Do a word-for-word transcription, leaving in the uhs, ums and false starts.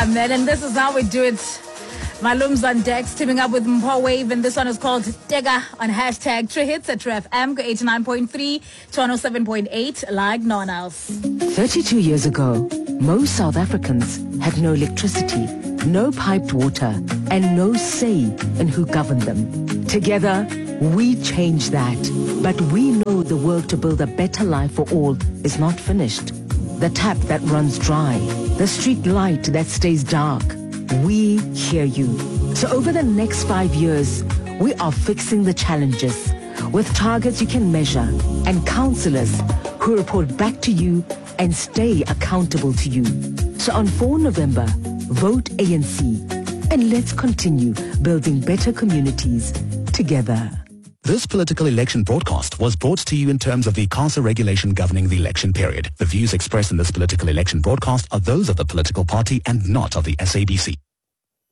Yeah, man, and this is how we do it. Malum's on decks, teaming up with Mpho Wave, and this one is called Tega on hashtag True Hits at True F M, eighty-nine point three to one oh seven point eight, like no one else. thirty-two years ago, most South Africans had no electricity, no piped water, and no say in who governed them. Together, we changed that. But we know the work to build a better life for all is not finished. The tap that runs dry, the street light that stays dark. We hear you. So over the next five years, we are fixing the challenges with targets you can measure and councillors who report back to you and stay accountable to you. So on the fourth of November, vote A N C and let's continue building better communities together. This political election broadcast was brought to you in terms of the CASA regulation governing the election period. The views expressed in this political election broadcast are those of the political party and not of the S A B C.